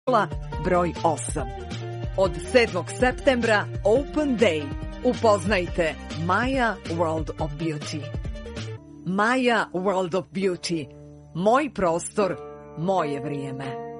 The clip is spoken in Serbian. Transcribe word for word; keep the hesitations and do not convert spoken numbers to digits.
broj osam. Od sedmog septembra Open Day. Upoznajte Maya World of Beauty. Maya World of Beauty. Moj prostor, moje vrijeme.